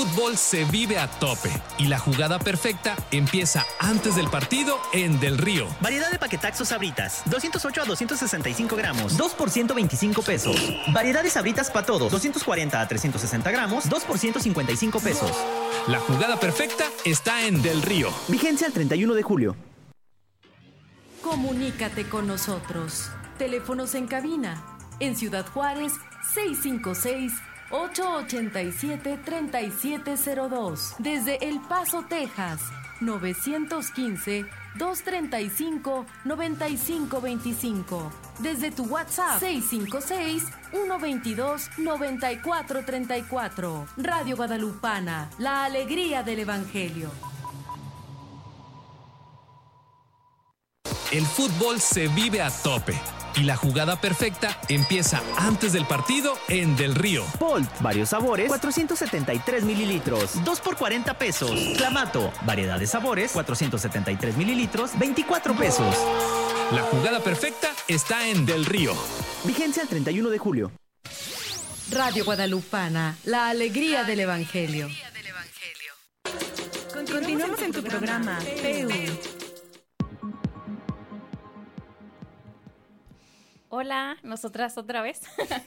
fútbol se vive a tope y la jugada perfecta empieza antes del partido en Del Río. Variedad de paquetaxos Sabritas, 208 a 265 gramos, 2 por 125 pesos. Variedad de Sabritas para todos, 240 a 360 gramos, 2 por 155 pesos. La jugada perfecta está en Del Río. Vigencia al 31 de julio. Comunícate con nosotros. Teléfonos en cabina. En Ciudad Juárez, 656-887-3702. Desde El Paso, Texas, 915-235-9525. Desde tu WhatsApp, 656-122-9434. Radio Guadalupana, la alegría del Evangelio. El fútbol se vive a tope y la jugada perfecta empieza antes del partido en Del Río. Bolt, varios sabores, 473 mililitros, 2 por 40 pesos. Clamato, variedad de sabores, 473 mililitros, 24 pesos. La jugada perfecta está en Del Río. Vigencia al 31 de julio. Radio Guadalupana, la alegría del Evangelio. Continuamos en tu programa, PU. Hola, nosotras otra vez.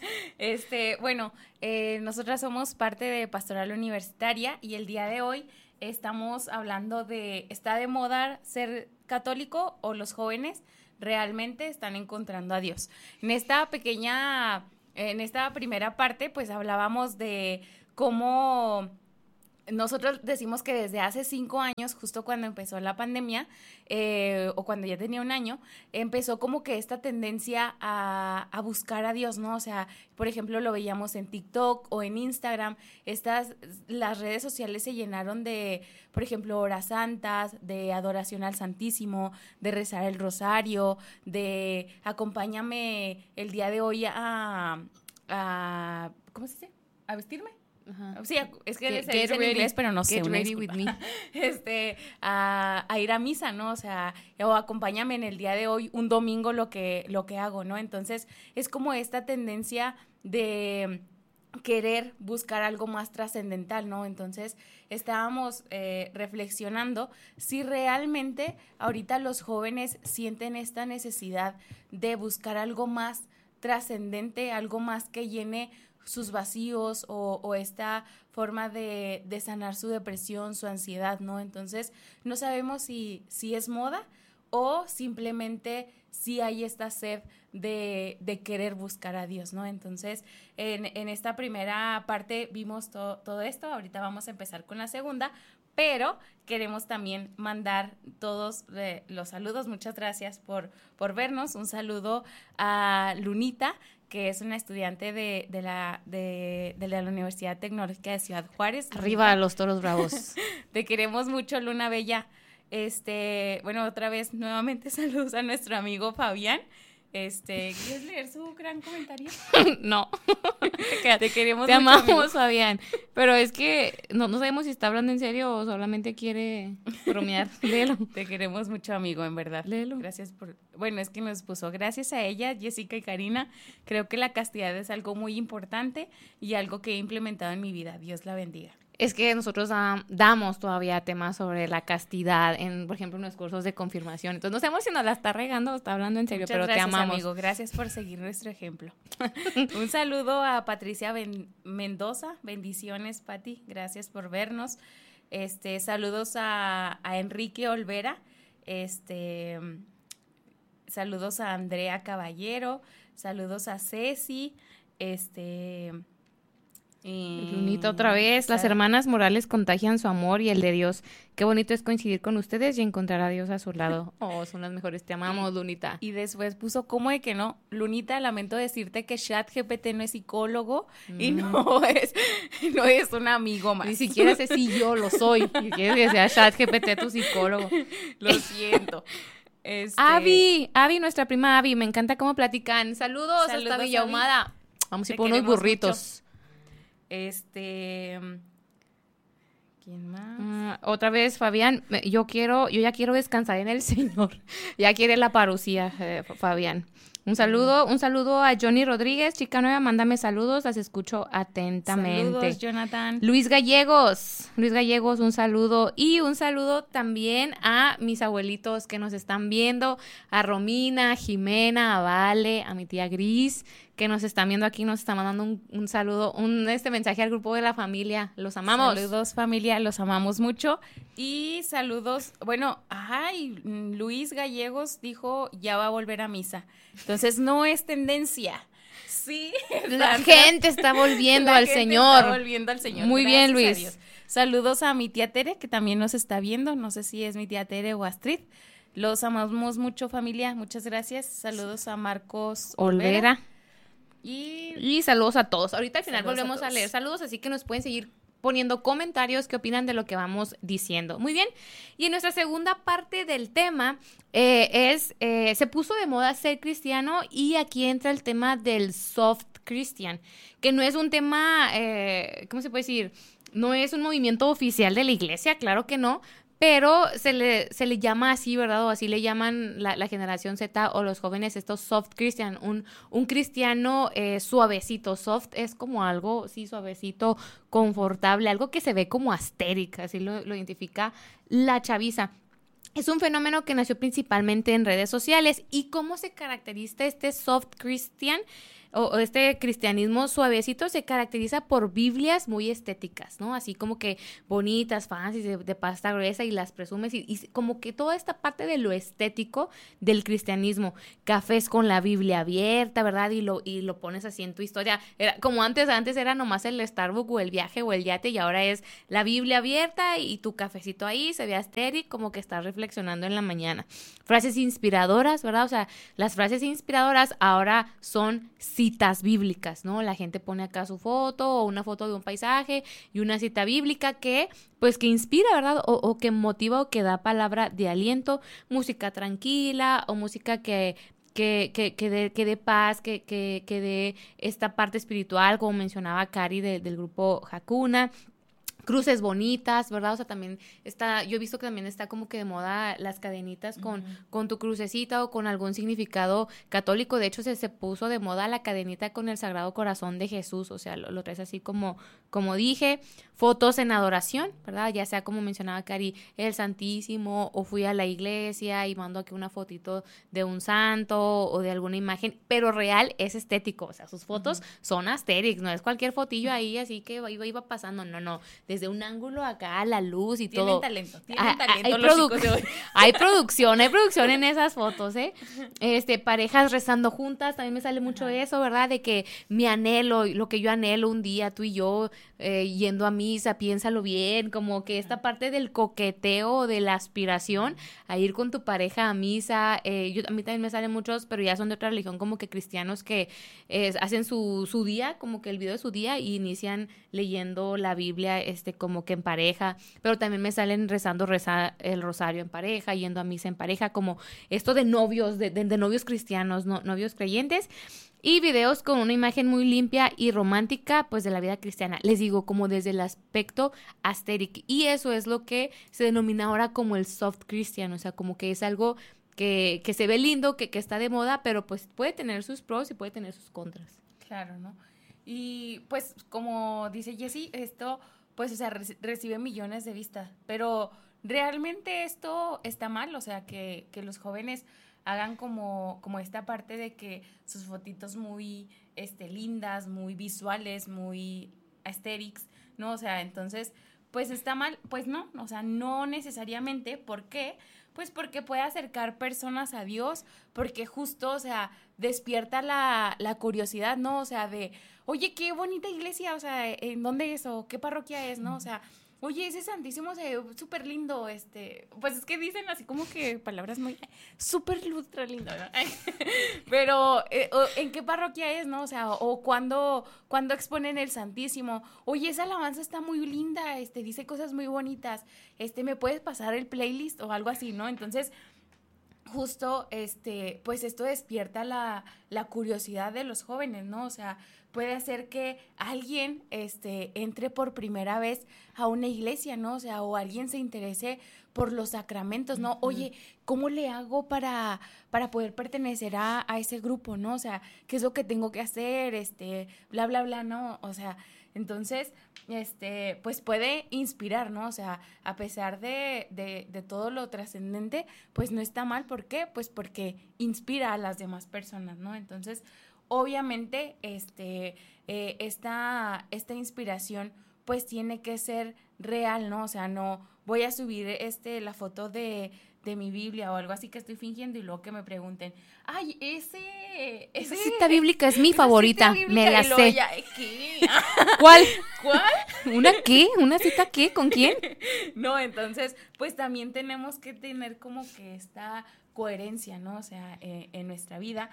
Nosotras somos parte de Pastoral Universitaria y el día de hoy estamos hablando de, ¿está de moda ser católico o los jóvenes realmente están encontrando a Dios? En esta primera parte, pues hablábamos de cómo nosotros decimos que desde hace 5 años, justo cuando empezó la pandemia, o cuando ya tenía un año, empezó como que esta tendencia a buscar a Dios, ¿no? O sea, por ejemplo, lo veíamos en TikTok o en Instagram. Las redes sociales se llenaron de, por ejemplo, horas santas, de adoración al Santísimo, de rezar el rosario, de acompáñame el día de hoy a ¿cómo se dice? ¿A vestirme? Ajá. Sí, es que se dice en inglés, pero no sé. Get ready with me. A ir a misa, ¿no? O sea, o acompáñame en el día de hoy, un domingo, lo que hago, ¿no? Entonces, es como esta tendencia de querer buscar algo más trascendental, ¿no? Entonces, estábamos reflexionando si realmente ahorita los jóvenes sienten esta necesidad de buscar algo más trascendente, algo más que llene sus vacíos o esta forma de sanar su depresión, su ansiedad, ¿no? Entonces, no sabemos si es moda o simplemente si hay esta sed de querer buscar a Dios, ¿no? Entonces, en esta primera parte vimos todo esto, ahorita vamos a empezar con la segunda, pero queremos también mandar todos los saludos. Muchas gracias por vernos. Un saludo a Lunita, que es una estudiante de la Universidad Tecnológica de Ciudad Juárez. Arriba los Toros Bravos. Te queremos mucho, Luna Bella. Otra vez, nuevamente saludos a nuestro amigo Fabián. ¿Quieres leer su gran comentario? No. Te queremos Te mucho, amamos, amigo. Fabián. Pero es que no sabemos si está hablando en serio o solamente quiere bromear. Léelo. Te queremos mucho, amigo, en verdad. Léelo. Gracias por... Bueno, es que nos puso, gracias a ella, Jessica y Karina, creo que la castidad es algo muy importante y algo que he implementado en mi vida. Dios la bendiga. Es que nosotros damos todavía temas sobre la castidad en, por ejemplo, en los cursos de confirmación. Entonces, no sabemos si nos la está regando o está hablando en serio, Muchas pero gracias, te amamos. amigo. Gracias por seguir nuestro ejemplo. Un saludo a Patricia Mendoza. Bendiciones, Pati. Gracias por vernos. Saludos a Enrique Olvera. Saludos a Andrea Caballero. Saludos a Ceci. Lunita otra vez. Las hermanas Morales contagian su amor y el de Dios. Qué bonito es coincidir con ustedes y encontrar a Dios a su lado. Oh, son las mejores. Te amamos, Lunita. Y después puso, ¿cómo de que no? Lunita, lamento decirte que ChatGPT no es psicólogo y no es un amigo más. Ni siquiera sé si yo lo soy. Y quieres que sea ChatGPT tu psicólogo. Lo siento. Abby, nuestra prima Abby, me encanta cómo platican. Saludos hasta Villa Ahumada. Vamos a ir por unos burritos. Mucho. ¿Quién más? Otra vez, Fabián, yo ya quiero descansar en el Señor. Ya quiere la parucía, Fabián. Un saludo a Johnny Rodríguez, chica nueva, mándame saludos, las escucho atentamente. Saludos, Jonathan. Luis Gallegos, un saludo. Y un saludo también a mis abuelitos que nos están viendo, a Romina, a Jimena, a Vale, a mi tía Gris, que nos están viendo aquí, nos están mandando un saludo, mensaje al grupo de la familia. Los amamos. Saludos, familia, los amamos mucho. Y saludos, Luis Gallegos dijo, ya va a volver a misa. Entonces, no es tendencia. Sí. La gente está volviendo al Señor. Está volviendo al Señor. Muy bien, Luis. Saludos a mi tía Tere, que también nos está viendo. No sé si es mi tía Tere o Astrid. Los amamos mucho, familia. Muchas gracias. Saludos a Marcos Olvera. Y saludos a todos. Ahorita al final saludos volvemos a leer saludos, así que nos pueden seguir poniendo comentarios, qué opinan de lo que vamos diciendo. Muy bien. Y en nuestra segunda parte del tema se puso de moda ser cristiano, y aquí entra el tema del soft Christian, que no es un tema, ¿cómo se puede decir? No es un movimiento oficial de la iglesia, claro que no, pero se le llama así, ¿verdad? O así le llaman la generación Z o los jóvenes estos soft Christian, un cristiano suavecito. Soft es como algo, sí, suavecito, confortable, algo que se ve como asteric, así lo identifica la chaviza. Es un fenómeno que nació principalmente en redes sociales. ¿Y cómo se caracteriza este soft Christian? O este cristianismo suavecito se caracteriza por Biblias muy estéticas, ¿no? Así como que bonitas, fancy, de pasta gruesa, y las presumes, y como que toda esta parte de lo estético del cristianismo. Cafés con la Biblia abierta, ¿verdad? Y lo pones así en tu historia. Como antes era nomás el Starbucks o el viaje o el yate, y ahora es la Biblia abierta y tu cafecito ahí, se ve asteric, como que estás reflexionando en la mañana. Frases inspiradoras, ¿verdad? O sea, las frases inspiradoras ahora son citas bíblicas, ¿no? La gente pone acá su foto o una foto de un paisaje y una cita bíblica que inspira, ¿verdad? O que motiva o que da palabra de aliento, música tranquila o música que dé paz, que dé esta parte espiritual, como mencionaba Cari del grupo Hakuna. Cruces bonitas, ¿verdad? O sea, también yo he visto que también está como que de moda las cadenitas con tu crucecita o con algún significado católico. De hecho, se puso de moda la cadenita con el Sagrado Corazón de Jesús, o sea, lo traes así como dije. Fotos en adoración, ¿verdad? Ya sea como mencionaba Cari, el Santísimo, o fui a la iglesia y mando aquí una fotito de un santo o de alguna imagen, pero real es estético, o sea, sus fotos son asterics, no es cualquier fotillo ahí así que iba pasando, no, desde un ángulo acá, la luz y todo. Tienen talento los chicos de hoy. Hay producción en esas fotos, ¿eh? Parejas rezando juntas, también me sale mucho eso, ¿verdad? De que mi anhelo, lo que yo anhelo un día, tú y yo, yendo a misa, piénsalo bien, como que esta parte del coqueteo, de la aspiración a ir con tu pareja a misa. A mí también me salen muchos, pero ya son de otra religión, como que cristianos que hacen su día, como que el video de su día, y inician leyendo la Biblia, como que en pareja, pero también me salen rezar el rosario en pareja, yendo a misa en pareja, como esto de novios, de novios cristianos, novios creyentes. Y videos con una imagen muy limpia y romántica, pues, de la vida cristiana. Les digo, como desde el aspecto asteric. Y eso es lo que se denomina ahora como el soft Christian. O sea, como que es algo que se ve lindo, que está de moda, pero pues puede tener sus pros y puede tener sus contras. Claro, ¿no? Y pues, como dice Jessie, esto, pues, o sea, recibe millones de vistas. Pero realmente esto está mal, o sea, que los jóvenes hagan como esta parte de que sus fotitos muy lindas, muy visuales, muy aesthetics, ¿no? O sea, entonces, pues está mal, pues no, o sea, no necesariamente. ¿Por qué? Pues porque puede acercar personas a Dios, porque justo, o sea, despierta la curiosidad, ¿no? O sea, de, oye, qué bonita iglesia, o sea, ¿en dónde es? ¿O qué parroquia es? ¿No? O sea, oye, ese santísimo se ve súper lindo, pues es que dicen así como que palabras muy, súper ultra lindo, ¿no? Pero, ¿en qué parroquia es, no? O sea, o cuando exponen el Santísimo, oye, esa alabanza está muy linda, dice cosas muy bonitas, ¿me puedes pasar el playlist o algo así, no? Entonces, justo, pues esto despierta la curiosidad de los jóvenes, ¿no? O sea, puede hacer que alguien, entre por primera vez a una iglesia, ¿no? O sea, o alguien se interese por los sacramentos, ¿no? Oye, ¿cómo le hago para poder pertenecer a ese grupo, ¿no? O sea, ¿qué es lo que tengo que hacer? Bla, bla, bla, ¿no? O sea, entonces, pues puede inspirar, ¿no? O sea, a pesar de todo lo trascendente, pues no está mal. ¿Por qué? Pues porque inspira a las demás personas, ¿no? Entonces, obviamente, esta inspiración, pues tiene que ser real, ¿no? O sea, no voy a subir la foto de mi Biblia o algo así que estoy fingiendo y luego que me pregunten, ay, esa cita bíblica es mi favorita, me la sé. Ya, ¿qué? ¿Cuál? ¿Cuál? ¿Una qué? ¿Una cita qué? ¿Con quién? No, entonces, pues también tenemos que tener como que esta coherencia, ¿no? O sea, en nuestra vida.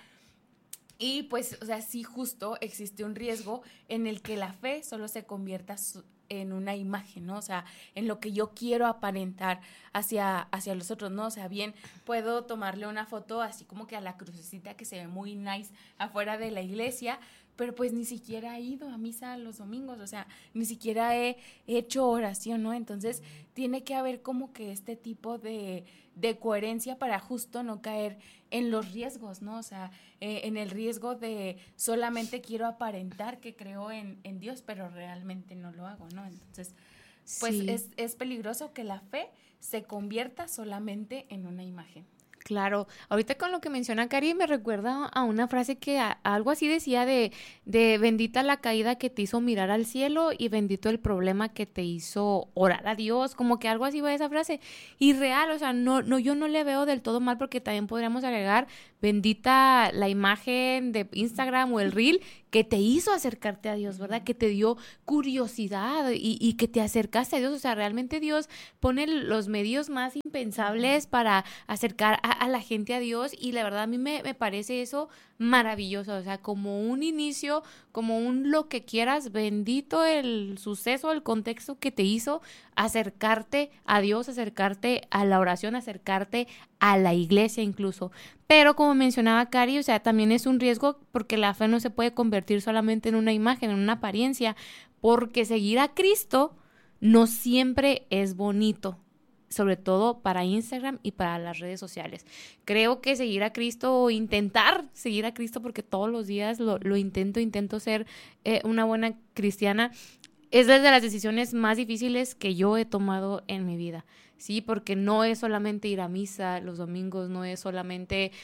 Y pues, o sea, sí, justo existe un riesgo en el que la fe solo se convierta en una imagen, ¿no? O sea, en lo que yo quiero aparentar hacia los otros, ¿no? O sea, bien, puedo tomarle una foto así como que a la crucecita que se ve muy nice afuera de la iglesia, pero pues ni siquiera he ido a misa los domingos, o sea, ni siquiera he hecho oración, ¿no? Entonces, tiene que haber como que este tipo de coherencia para justo no caer en los riesgos, ¿no? O sea, en el riesgo de solamente quiero aparentar que creo en Dios, pero realmente no lo hago, ¿no? Entonces, pues sí. es peligroso que la fe se convierta solamente en una imagen. Claro, ahorita con lo que menciona Cari me recuerda a una frase que algo así decía de bendita la caída que te hizo mirar al cielo y bendito el problema que te hizo orar a Dios, como que algo así va esa frase. Y real, o sea, no, yo no le veo del todo mal porque también podríamos agregar bendita la imagen de Instagram o el Reel que te hizo acercarte a Dios, ¿verdad? Que te dio curiosidad y que te acercaste a Dios, o sea, realmente Dios pone los medios más impensables para acercar a la gente a Dios y la verdad a mí me parece eso maravilloso, o sea, como un inicio, como un lo que quieras, bendito el suceso, el contexto que te hizo acercarte a Dios, acercarte a la oración, acercarte a la iglesia incluso. Pero como mencionaba Cari, o sea, también es un riesgo porque la fe no se puede convertir solamente en una imagen, en una apariencia, porque seguir a Cristo no siempre es bonito, sobre todo para Instagram y para las redes sociales. Creo que seguir a Cristo o intentar seguir a Cristo, porque todos los días lo intento ser una buena cristiana, es de las decisiones más difíciles que yo he tomado en mi vida, ¿sí? Porque no es solamente ir a misa los domingos, no es solamente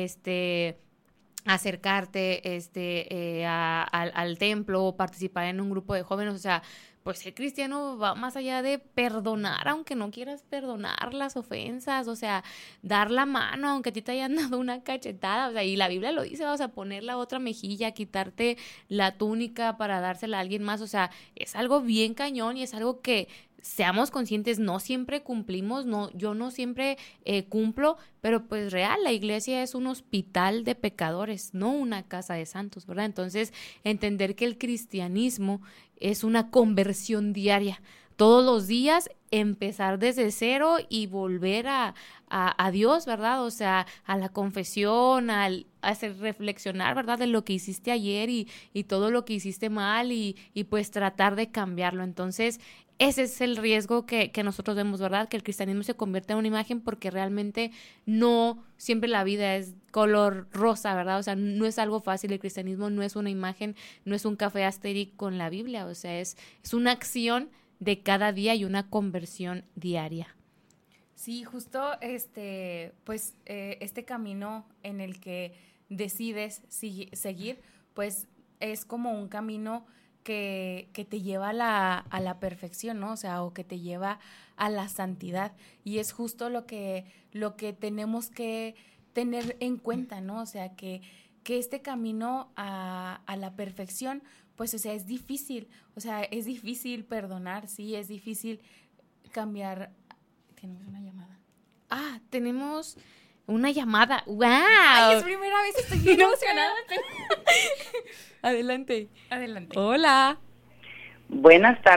acercarte al templo o participar en un grupo de jóvenes, o sea, pues ser cristiano va más allá de perdonar, aunque no quieras perdonar las ofensas, o sea, dar la mano, aunque a ti te hayan dado una cachetada, o sea, y la Biblia lo dice, o sea, poner la otra mejilla, quitarte la túnica para dársela a alguien más, o sea, es algo bien cañón y es algo que seamos conscientes, no siempre cumplimos, yo no siempre cumplo, pero pues real, la iglesia es un hospital de pecadores, no una casa de santos, ¿verdad? Entonces, entender que el cristianismo es una conversión diaria, todos los días empezar desde cero y volver a Dios, ¿verdad? O sea, a la confesión, al hacer reflexionar, ¿verdad? De lo que hiciste ayer y todo lo que hiciste mal y pues tratar de cambiarlo. Entonces, ese es el riesgo que nosotros vemos, ¿verdad? Que el cristianismo se convierta en una imagen porque realmente no siempre la vida es color rosa, ¿verdad? O sea, no es algo fácil, el cristianismo no es una imagen, no es un café Asterix con la Biblia, o sea, es una acción de cada día y una conversión diaria. Sí, justo pues este camino en el que decides seguir, pues es como un camino que te lleva a la perfección, ¿no? O sea, o que te lleva a la santidad. Y es justo lo que tenemos que tener en cuenta, ¿no? O sea, que este camino a la perfección, pues, o sea, es difícil. O sea, es difícil perdonar, sí, es difícil cambiar. Tenemos una llamada. Ah, tenemos una llamada. ¡Wow! Ay, es primera vez, estoy bien emocionada. Adelante. Adelante. Hola. Buenas tardes.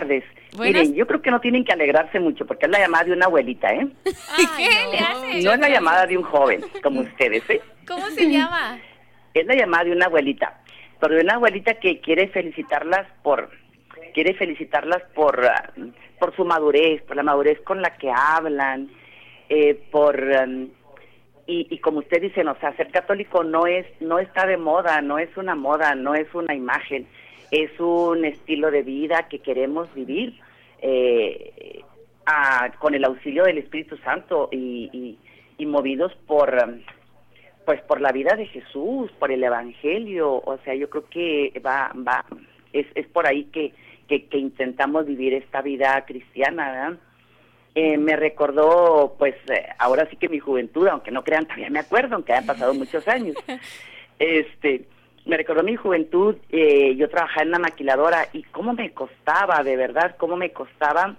Miren, yo creo que no tienen que alegrarse mucho porque es la llamada de una abuelita, ¿eh? ¿Qué le hace? No es la llamada de un joven, como ustedes, ¿eh? ¿Cómo se llama? Es la llamada de una abuelita, pero de una abuelita que quiere felicitarlas por su madurez, por la madurez con la que hablan, y como usted dice, o sea, ser católico no está de moda, no es una moda, no es una imagen, es un estilo de vida que queremos vivir con el auxilio del Espíritu Santo y movidos por la vida de Jesús, por el Evangelio. O sea, yo creo que es por ahí que intentamos vivir esta vida cristiana, ¿verdad? Me recordó, ahora sí que mi juventud, aunque no crean, todavía me acuerdo, aunque hayan pasado muchos años. Me recordó mi juventud, yo trabajaba en una maquiladora y cómo me costaba, de verdad, cómo me costaba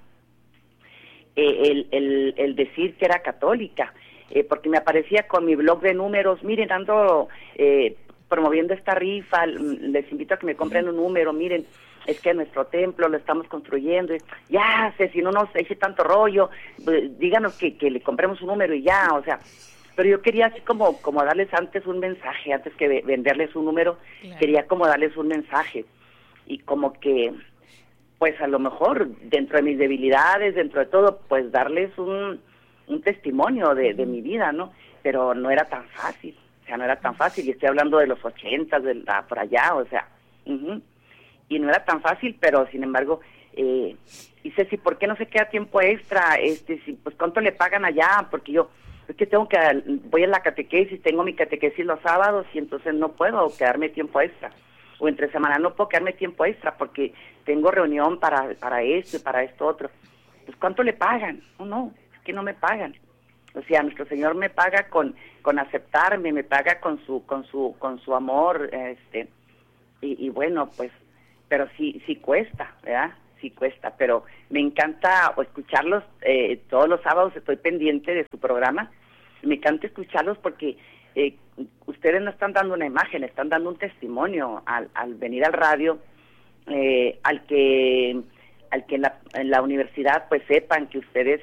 el decir que era católica, porque me aparecía con mi blog de números, miren, ando promoviendo esta rifa, les invito a que me compren un número, miren, es que nuestro templo lo estamos construyendo, ya sé, si no nos eche tanto rollo, díganos que le compremos un número y ya, o sea, pero yo quería así como darles antes un mensaje, antes que venderles un número, claro. Quería como darles un mensaje, y como que, pues a lo mejor, dentro de mis debilidades, dentro de todo, pues darles un testimonio de mi vida, ¿no? Pero no era tan fácil, y estoy hablando de los 80, por allá, o sea, y no era tan fácil, pero sin embargo, y Ceci, ¿por qué no se queda tiempo extra? Pues ¿cuánto le pagan allá? Porque yo, es que voy a la catequesis, tengo mi catequesis los sábados y entonces no puedo quedarme tiempo extra. O entre semana no puedo quedarme tiempo extra porque tengo reunión para esto y para esto otro. Pues ¿cuánto le pagan? No, es que no me pagan. O sea, nuestro Señor me paga con aceptarme, me paga con su amor, y bueno, pues, pero sí cuesta, ¿verdad? Sí cuesta, pero me encanta escucharlos, todos los sábados estoy pendiente de su programa, me encanta escucharlos porque ustedes no están dando una imagen, están dando un testimonio al venir al radio, al que en la universidad pues sepan que ustedes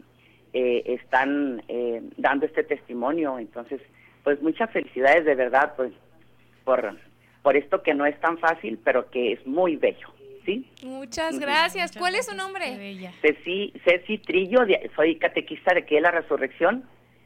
están dando este testimonio. Entonces, pues muchas felicidades de verdad, pues por esto que no es tan fácil, pero que es muy bello, ¿sí? Muchas gracias. ¿Cuál es su nombre? Ceci Trillo, soy catequista de aquí de la Resurrección.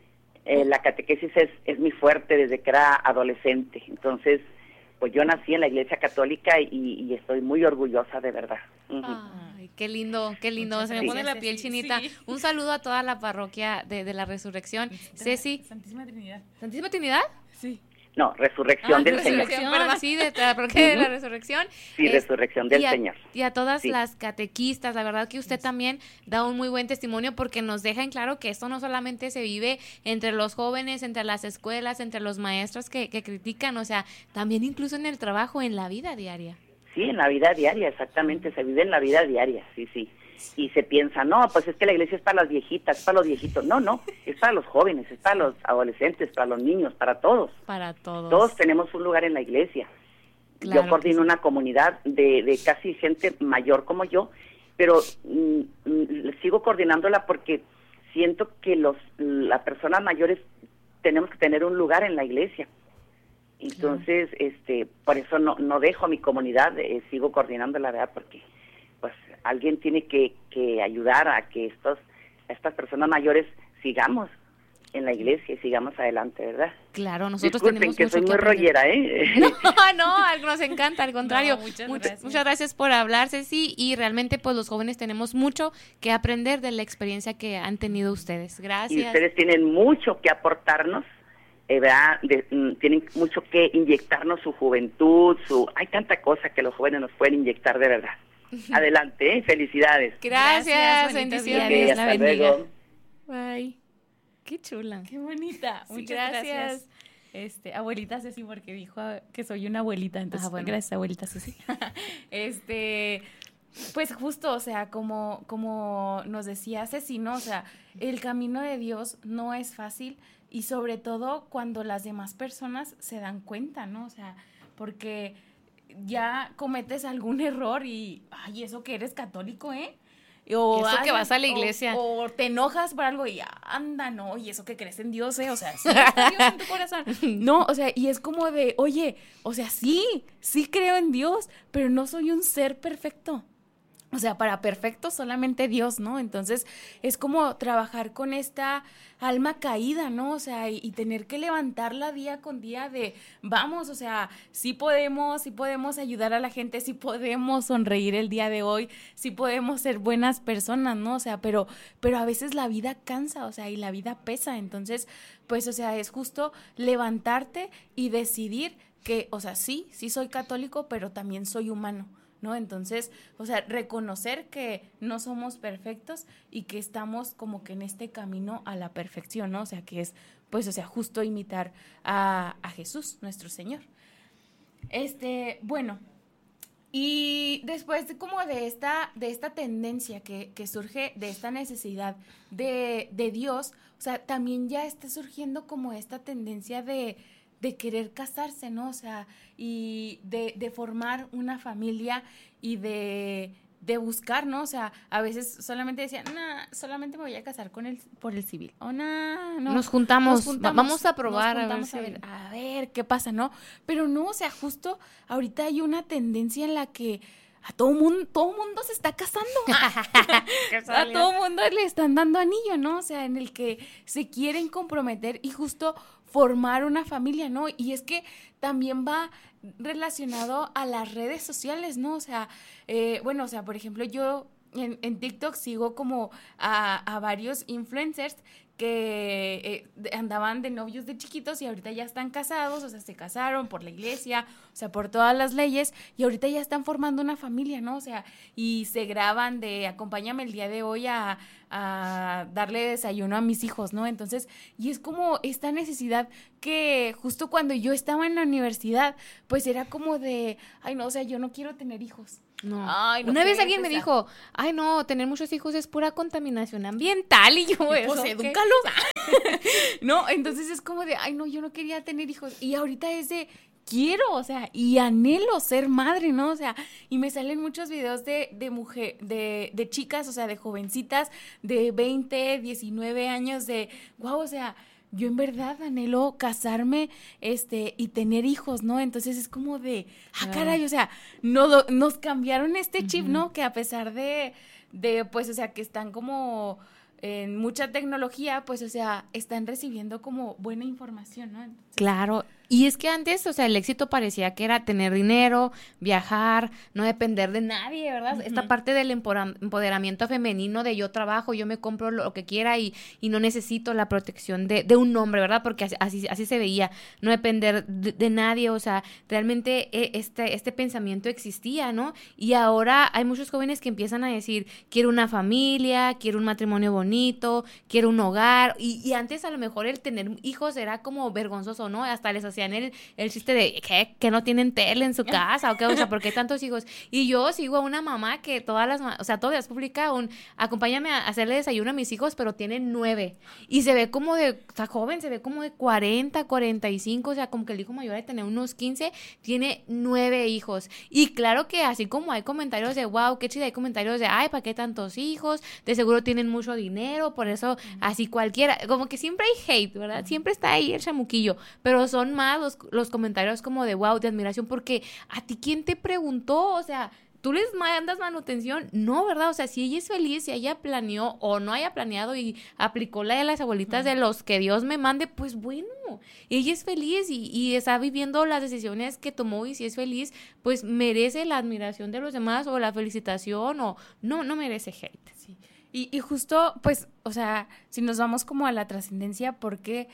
La catequesis es muy fuerte desde que era adolescente. Entonces, pues yo nací en la Iglesia Católica y estoy muy orgullosa, de verdad. Ay, qué lindo. Se me pone la piel chinita. Sí. Un saludo a toda la parroquia de la Resurrección. Ceci. Santísima Trinidad. ¿Santísima Trinidad? Sí. No, Resurrección del Señor. Perdón, sí, de la parroquia de la Resurrección. Sí, Resurrección del Señor. Y a todas las catequistas, la verdad que usted también da un muy buen testimonio porque nos deja en claro que esto no solamente se vive entre los jóvenes, entre las escuelas, entre los maestros que critican, o sea, también incluso en el trabajo, en la vida diaria. Sí, en la vida diaria, exactamente, se vive en la vida diaria, sí. Y se piensa, no, pues es que la iglesia es para las viejitas, es para los viejitos. No, es para los jóvenes, es para los adolescentes, para los niños, para todos. Para todos. Todos tenemos un lugar en la iglesia. Claro, yo coordino una comunidad de casi gente mayor como yo, pero sigo coordinándola porque siento que las personas mayores tenemos que tener un lugar en la iglesia. Entonces, por eso no dejo mi comunidad, sigo coordinándola, ¿verdad? Porque pues alguien tiene que ayudar a que estas personas mayores sigamos en la iglesia y sigamos adelante, ¿verdad? Claro, nosotros Disculpen, tenemos que mucho soy que muy aprender. rollera, ¿eh? No, nos encanta, al contrario. No, muchas gracias por hablar, Ceci, y realmente pues los jóvenes tenemos mucho que aprender de la experiencia que han tenido ustedes. Gracias. Y ustedes tienen mucho que aportarnos, ¿verdad? Tienen mucho que inyectarnos su juventud, hay tanta cosa que los jóvenes nos pueden inyectar de verdad. Adelante, felicidades. Gracias, bendiciones. Okay, hasta luego. Bye. Qué chula. Qué bonita. Sí, Muchas gracias. Abuelita Ceci, porque dijo que soy una abuelita, entonces bueno. Gracias, abuelita Ceci. Pues justo, o sea, como nos decía Ceci, ¿no? O sea, el camino de Dios no es fácil y sobre todo cuando las demás personas se dan cuenta, ¿no? O sea, porque ya cometes algún error y, ay, eso que eres católico, ¿eh? O eso que vas a la iglesia. O te enojas por algo y anda, no, y eso que crees en Dios, o sea, sí está Dios en tu corazón. No, o sea, y es como de, oye, o sea, sí creo en Dios, pero no soy un ser perfecto. O sea, para perfecto solamente Dios, ¿no? Entonces, es como trabajar con esta alma caída, ¿no? O sea, y tener que levantarla día con día de, vamos, o sea, sí podemos ayudar a la gente, sí podemos sonreír el día de hoy, sí podemos ser buenas personas, ¿no? O sea, pero a veces la vida cansa, o sea, y la vida pesa. Entonces, pues, o sea, es justo levantarte y decidir que, o sea, sí soy católico, pero también soy humano, ¿no? Entonces, o sea, reconocer que no somos perfectos y que estamos como que en este camino a la perfección, ¿no? O sea, que es, pues, o sea, justo imitar a Jesús, nuestro Señor. Bueno, y después como de esta tendencia que surge de esta necesidad de Dios, o sea, también ya está surgiendo como esta tendencia de querer casarse, ¿no? O sea, y de formar una familia y de buscar, ¿no? O sea, a veces solamente decían, solamente me voy a casar por el civil. O no. Nos juntamos, vamos a probar. A ver qué pasa, ¿no? Pero no, o sea, justo ahorita hay una tendencia en la que a todo mundo se está casando. A todo mundo le están dando anillo, ¿no? O sea, en el que se quieren comprometer y justo formar una familia, ¿no? Y es que también va relacionado a las redes sociales, ¿no? O sea, bueno, o sea, por ejemplo, yo en TikTok sigo como a varios influencers que andaban de novios de chiquitos y ahorita ya están casados, o sea, se casaron por la iglesia, o sea, por todas las leyes, y ahorita ya están formando una familia, ¿no? O sea, y se graban de acompáñame el día de hoy a darle desayuno a mis hijos, ¿no? Entonces, y es como esta necesidad que justo cuando yo estaba en la universidad, pues era como de, ay, no, o sea, yo no quiero tener hijos. No. Ay, no, una vez alguien me dijo, ay, no, tener muchos hijos es pura contaminación ambiental, y yo, pues eso, edúcalos. No, entonces es como de, ay, no, yo no quería tener hijos, y ahorita es de, quiero, o sea, y anhelo ser madre, ¿no? O sea, y me salen muchos videos de mujer, de chicas, o sea, de jovencitas de 20, 19 años, de, wow, o sea, yo en verdad anhelo casarme, y tener hijos, ¿no? Entonces es como de, caray, o sea, no, nos cambiaron este chip, ¿no? Que a pesar de, pues, o sea, que están como en mucha tecnología, pues, o sea, están recibiendo como buena información, ¿no? Entonces, claro, y es que antes, o sea, el éxito parecía que era tener dinero, viajar, no depender de nadie, ¿verdad? Uh-huh. Esta parte del empoderamiento femenino de yo trabajo, yo me compro lo que quiera y no necesito la protección de un hombre, ¿verdad? Porque así se veía, no depender de nadie, o sea, realmente este pensamiento existía, ¿no? Y ahora hay muchos jóvenes que empiezan a decir, quiero una familia, quiero un matrimonio bonito, quiero un hogar, y antes a lo mejor el tener hijos era como vergonzoso, ¿no? Hasta les hacían el chiste de que no tienen tele en su casa, o sea, ¿por qué tantos hijos? Y yo sigo a una mamá que todas las publica acompáñame a hacerle desayuno a mis hijos, pero tiene 9, y se ve como está joven, se ve como de 40, 45, o sea, como que el hijo mayor de tener unos 15, tiene 9 hijos, y claro que así como hay comentarios de, wow, qué chida, hay comentarios de, ay, ¿para qué tantos hijos? De seguro tienen mucho dinero, por eso así cualquiera, como que siempre hay hate, ¿verdad? Siempre está ahí el chamuquillo, pero son más los comentarios como de wow, de admiración, porque a ti ¿quién te preguntó? O sea, ¿tú les mandas manutención? No, ¿verdad? O sea, si ella es feliz, si ella planeó o no haya planeado y aplicó la de las abuelitas de los que Dios me mande, pues bueno, ella es feliz y está viviendo las decisiones que tomó, y si es feliz, pues merece la admiración de los demás o la felicitación, o no merece hate. Sí. Y justo, pues, o sea, si nos vamos como a la trascendencia, porque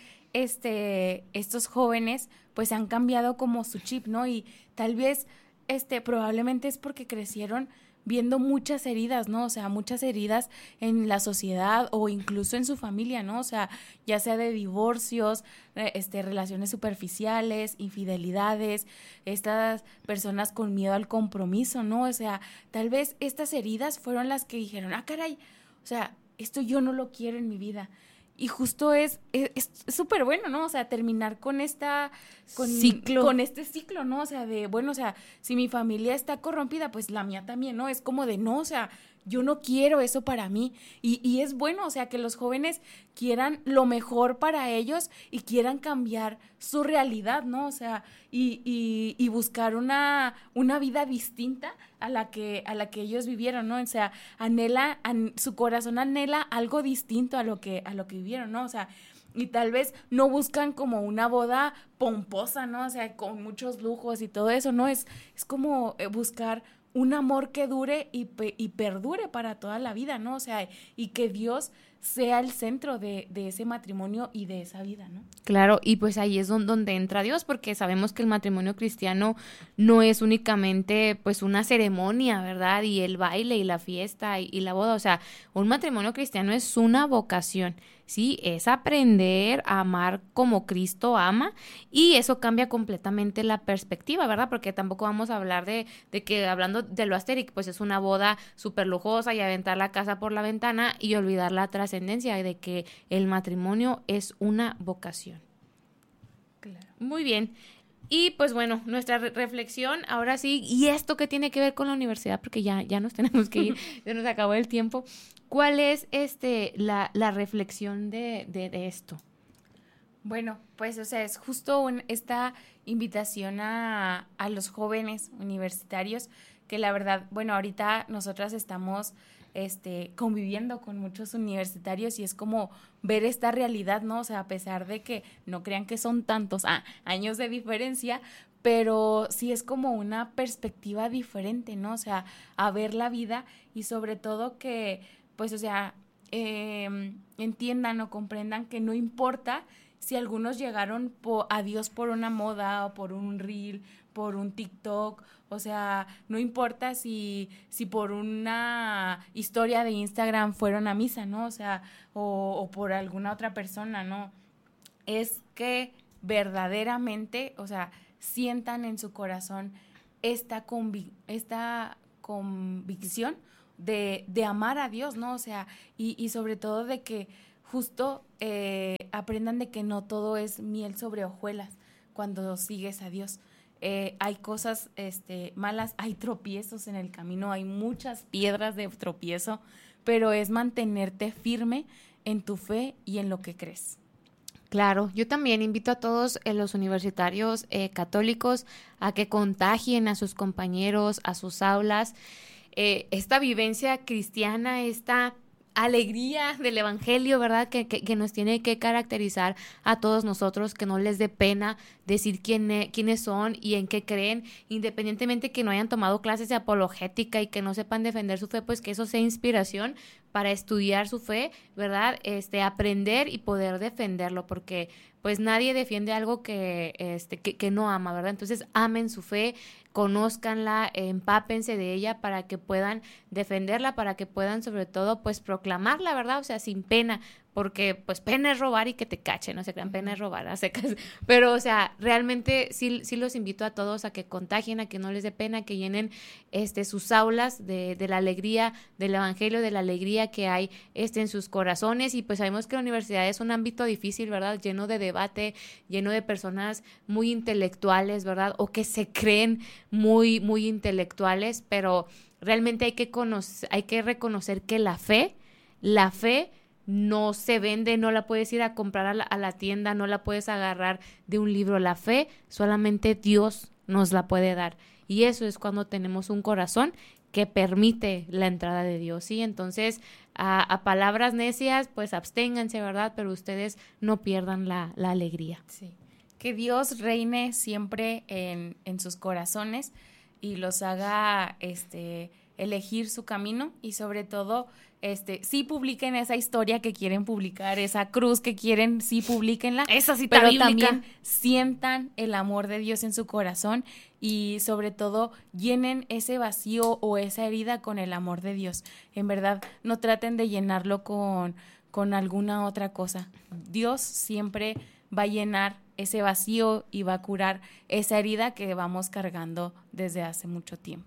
estos jóvenes pues han cambiado como su chip, ¿no? Y tal vez probablemente es porque crecieron viendo muchas heridas, ¿no? O sea, muchas heridas en la sociedad o incluso en su familia, ¿no? O sea, ya sea de divorcios, relaciones superficiales, infidelidades, estas personas con miedo al compromiso, ¿no? O sea, tal vez estas heridas fueron las que dijeron, caray, o sea, esto yo no lo quiero en mi vida. Y justo es súper bueno, ¿no? O sea, terminar con este ciclo, ¿no? O sea, de, bueno, o sea, si mi familia está corrompida, pues la mía también, ¿no? Es como de, no, o sea, yo no quiero eso para mí. Y es bueno, o sea, que los jóvenes quieran lo mejor para ellos y quieran cambiar su realidad, ¿no? O sea, y buscar una vida distinta a la que ellos vivieron, ¿no? O sea, su corazón anhela algo distinto a lo que vivieron, ¿no? O sea, y tal vez no buscan como una boda pomposa, ¿no? O sea, con muchos lujos y todo eso, ¿no? Es como buscar un amor que dure y perdure para toda la vida, ¿no? O sea, y que Dios sea el centro de ese matrimonio y de esa vida, ¿no? Claro, y pues ahí es donde entra Dios, porque sabemos que el matrimonio cristiano no es únicamente pues una ceremonia, ¿verdad? Y el baile y la fiesta y la boda, o sea, un matrimonio cristiano es una vocación, ¿sí? Es aprender a amar como Cristo ama, y eso cambia completamente la perspectiva, ¿verdad? Porque tampoco vamos a hablar de que, hablando de lo Asterix, pues es una boda súper lujosa y aventar la casa por la ventana y olvidar la trascendencia de que el matrimonio es una vocación. Claro. Muy bien. Y pues bueno, nuestra reflexión ahora sí, y esto que tiene que ver con la universidad, porque ya nos tenemos que ir, ya nos acabó el tiempo. ¿Cuál es la reflexión de esto? Bueno, pues, o sea, es justo esta invitación a los jóvenes universitarios, que la verdad, bueno, ahorita nosotras estamos conviviendo con muchos universitarios y es como ver esta realidad, ¿no? O sea, a pesar de que no crean que son tantos años de diferencia, pero sí es como una perspectiva diferente, ¿no? O sea, a ver la vida y sobre todo que, pues, o sea, entiendan o comprendan que no importa si algunos llegaron a Dios por una moda o por un reel, por un TikTok, o sea, no importa si por una historia de Instagram fueron a misa, ¿no? O sea, o por alguna otra persona, ¿no? Es que verdaderamente, o sea, sientan en su corazón esta convicción de amar a Dios, ¿no? O sea, y sobre todo de que justo aprendan de que no todo es miel sobre hojuelas cuando sigues a Dios. Hay cosas malas, hay tropiezos en el camino, hay muchas piedras de tropiezo, pero es mantenerte firme en tu fe y en lo que crees. Claro, yo también invito a todos los universitarios católicos a que contagien a sus compañeros, a sus aulas, esta vivencia cristiana, esta alegría del evangelio, ¿verdad? Que nos tiene que caracterizar a todos nosotros, que no les dé pena decir quiénes son y en qué creen, independientemente que no hayan tomado clases de apologética y que no sepan defender su fe, pues que eso sea inspiración para estudiar su fe, ¿verdad? Aprender y poder defenderlo, porque pues nadie defiende algo que no ama, ¿verdad? Entonces amen su fe, conózcanla, empápense de ella para que puedan defenderla, para que puedan sobre todo pues proclamarla, ¿verdad? O sea, sin pena, porque pues pena es robar y que te cachen, no se crean, pena es robar a secas, pero o sea, realmente sí los invito a todos a que contagien, a que no les dé pena, que llenen sus aulas de la alegría del evangelio, de la alegría que hay en sus corazones. Y pues sabemos que la universidad es un ámbito difícil, ¿verdad? Lleno de debate, lleno de personas muy intelectuales, ¿verdad? O que se creen muy, muy intelectuales, pero realmente hay que reconocer que la fe no se vende, no la puedes ir a comprar a la tienda, no la puedes agarrar de un libro. La fe solamente Dios nos la puede dar. Y eso es cuando tenemos un corazón que permite la entrada de Dios, ¿sí? Entonces, a palabras necias, pues absténganse, ¿verdad? Pero ustedes no pierdan la alegría. Sí. Que Dios reine siempre en sus corazones y los haga elegir su camino y sobre todo sí publiquen esa historia que quieren publicar, esa cruz que quieren, sí publiquenla, esa sí pero bíblica. También sientan el amor de Dios en su corazón y sobre todo llenen ese vacío o esa herida con el amor de Dios. En verdad, no traten de llenarlo con alguna otra cosa. Dios siempre va a llenar ese vacío y va a curar esa herida que vamos cargando desde hace mucho tiempo.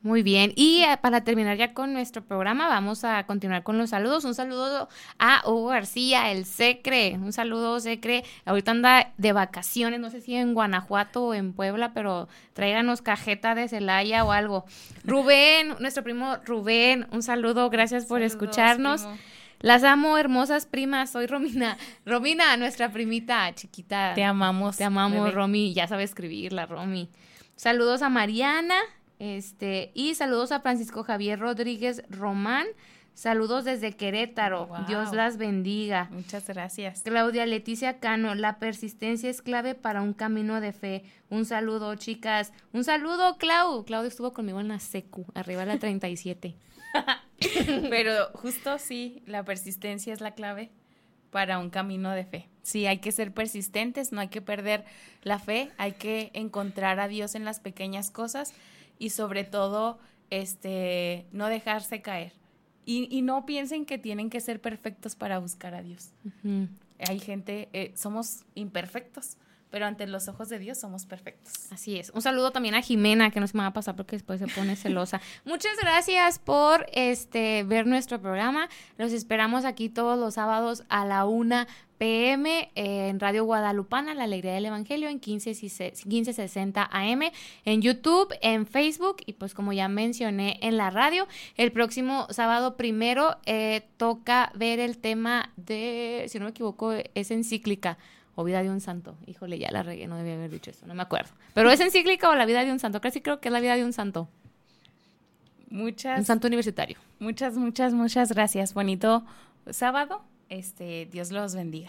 Muy bien, y para terminar ya con nuestro programa, vamos a continuar con los saludos. Un saludo a Hugo García, el Secre. Un saludo, Secre. Ahorita anda de vacaciones, no sé si en Guanajuato o en Puebla, pero tráiganos cajeta de Celaya o algo. Rubén, nuestro primo Rubén, un saludo, gracias por escucharnos. Primo. Las amo, hermosas primas. Soy Romina. Romina, nuestra primita chiquita. Te amamos. Te amamos, bebé. Romy. Ya sabe escribirla, Romy. Saludos a Mariana. Y saludos a Francisco Javier Rodríguez Román. Saludos desde Querétaro. Wow. Dios las bendiga. Muchas gracias. Claudia Leticia Cano. La persistencia es clave para un camino de fe. Un saludo, chicas. Un saludo, Clau. Claudia estuvo conmigo en la secu, arriba de la 37. Pero justo sí, la persistencia es la clave para un camino de fe. Sí, hay que ser persistentes, no hay que perder la fe, hay que encontrar a Dios en las pequeñas cosas y sobre todo no dejarse caer. Y no piensen que tienen que ser perfectos para buscar a Dios. Uh-huh. Hay gente, somos imperfectos, pero ante los ojos de Dios somos perfectos. Así es. Un saludo también a Jimena, que no se me va a pasar porque después se pone celosa. Muchas gracias por ver nuestro programa. Los esperamos aquí todos los sábados a la 1 p.m. En Radio Guadalupana, La Alegría del Evangelio, en 1560 AM, en YouTube, en Facebook y pues como ya mencioné en la radio. El próximo sábado 1 toca ver el tema de, si no me equivoco, es encíclica. O Vida de un Santo. Híjole, ya la regué, no debía haber dicho eso, no me acuerdo. ¿Pero es encíclica o La Vida de un Santo? Creo que es La Vida de un Santo. Un santo universitario. Muchas gracias. Bonito sábado. Dios los bendiga.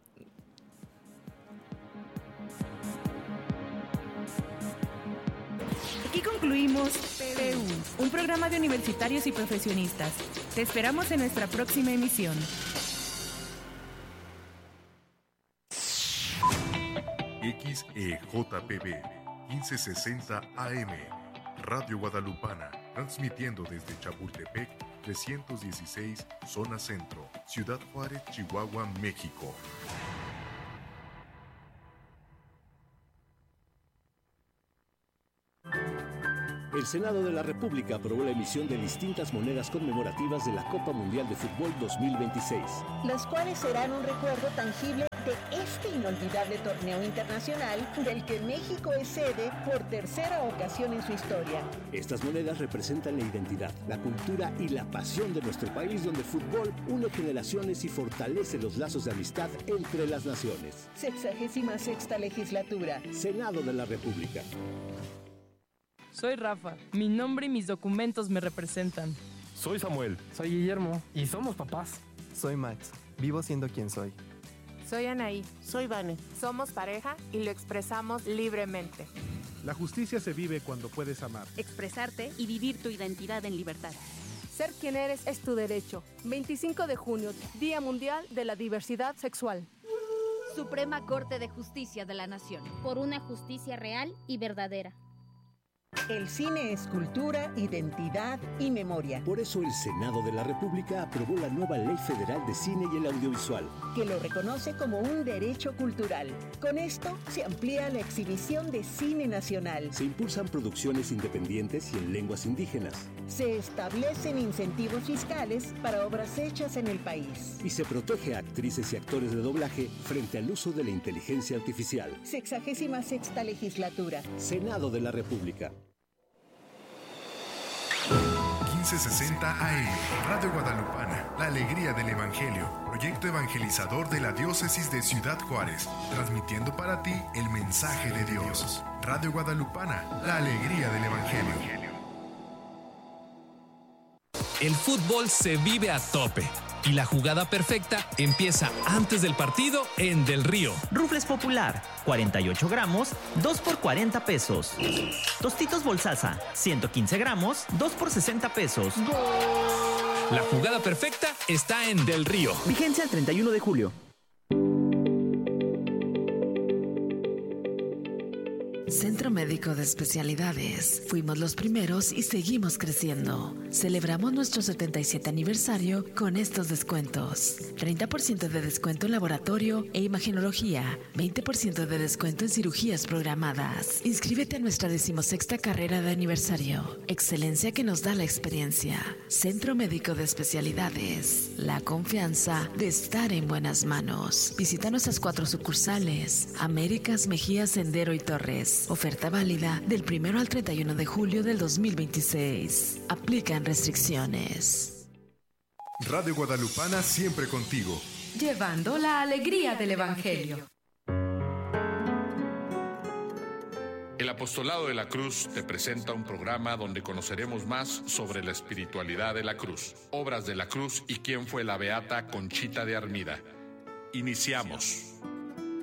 Aquí concluimos PU, un programa de universitarios y profesionistas. Te esperamos en nuestra próxima emisión. XEJPB 1560 AM, Radio Guadalupana, transmitiendo desde Chapultepec 316, Zona Centro, Ciudad Juárez, Chihuahua, México. El Senado de la República aprobó la emisión de distintas monedas conmemorativas de la Copa Mundial de Fútbol 2026. Las cuales serán un recuerdo tangible de este inolvidable torneo internacional del que México es sede por tercera ocasión en su historia. Estas monedas representan la identidad, la cultura y la pasión de nuestro país, donde el fútbol une generaciones y fortalece los lazos de amistad entre las naciones. 66ª legislatura. Senado de la República. Soy Rafa. Mi nombre y mis documentos me representan. Soy Samuel. Soy Guillermo. Y somos papás. Soy Max. Vivo siendo quien soy. Soy Anaí. Soy Vane. Somos pareja y lo expresamos libremente. La justicia se vive cuando puedes amar, expresarte y vivir tu identidad en libertad. Ser quien eres es tu derecho. 25 de junio, Día Mundial de la Diversidad Sexual. Suprema Corte de Justicia de la Nación. Por una justicia real y verdadera. El cine es cultura, identidad y memoria. Por eso el Senado de la República aprobó la nueva Ley Federal de Cine y el Audiovisual, que lo reconoce como un derecho cultural. Con esto se amplía la exhibición de cine nacional. Se impulsan producciones independientes y en lenguas indígenas. Se establecen incentivos fiscales para obras hechas en el país. Y se protege a actrices y actores de doblaje frente al uso de la inteligencia artificial. 66ª legislatura. Senado de la República. 1560 AM, Radio Guadalupana, La Alegría del Evangelio, proyecto evangelizador de la Diócesis de Ciudad Juárez, transmitiendo para ti el mensaje de Dios. Radio Guadalupana, La Alegría del Evangelio. El fútbol se vive a tope y la jugada perfecta empieza antes del partido en Del Río. Rufles Popular, 48 gramos, 2 por 40 pesos. Tostitos Bolsaza, 115 gramos, 2 por 60 pesos. ¡Gol! La jugada perfecta está en Del Río. Vigencia el 31 de julio. Centro Médico de Especialidades. Fuimos los primeros y seguimos creciendo. Celebramos nuestro 77 aniversario con estos descuentos. 30% de descuento en laboratorio e imagenología. 20% de descuento en cirugías programadas. Inscríbete a nuestra 16ª carrera de aniversario. Excelencia que nos da la experiencia. Centro Médico de Especialidades. La confianza de estar en buenas manos. Visita nuestras 4 sucursales. Américas, Mejía, Sendero y Torres. Oferta válida del 1 al 31 de julio del 2026. Aplican restricciones. Radio Guadalupana siempre contigo. Llevando la alegría del Evangelio. El Apostolado de la Cruz te presenta un programa donde conoceremos más sobre la espiritualidad de la cruz, obras de la cruz y quién fue la beata Conchita de Armida. Iniciamos.